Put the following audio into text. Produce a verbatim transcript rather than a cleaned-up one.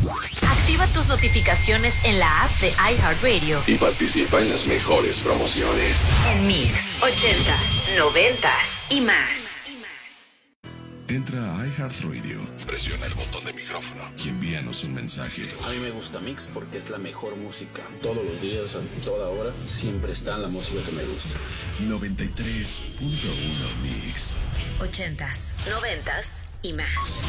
Activa tus notificaciones en la app de iHeartRadio y participa en las mejores promociones. en Mix, ochentas, noventas y más. Entra a iHeartRadio, presiona el botón de micrófono y envíanos un mensaje. A mí me gusta Mix porque es la mejor música. Todos los días, a toda hora, siempre está la música que me gusta. noventa y tres punto uno Mix. Ochentas, noventas y más.